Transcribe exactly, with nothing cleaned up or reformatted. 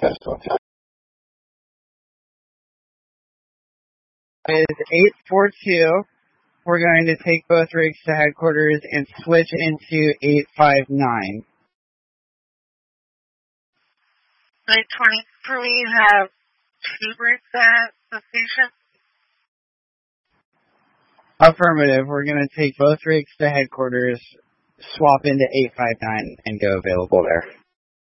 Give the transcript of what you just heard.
It's eight four two. We're going to take both rigs to headquarters and switch into eight five nine. nine twenty-three, have two rigs at the station? Affirmative. We're going to take both rigs to headquarters, swap into eight five nine, and go available there.